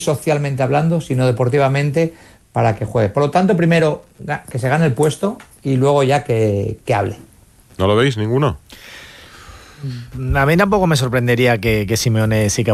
socialmente hablando, sino deportivamente, para que juegue. Por lo tanto, primero que se gane el puesto y luego ya que hable. ¿No lo veis ninguno? A mí tampoco me sorprendería que Simeone sí que